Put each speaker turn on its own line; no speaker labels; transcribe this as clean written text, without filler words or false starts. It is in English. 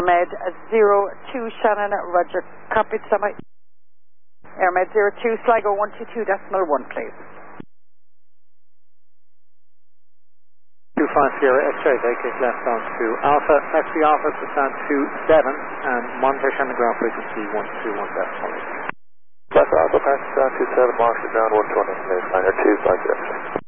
Airmed 02 Shannon, Roger, copied semi. Airmed 02 Sligo 122.1, please.
25 Sierra X-ray, vacate left on to Alpha, taxi Alpha to stand 27 and monitor Shannon ground frequency 121.1.
Left Alpha, taxi stand 27, monitor down 120, liner 2, 5 X-ray.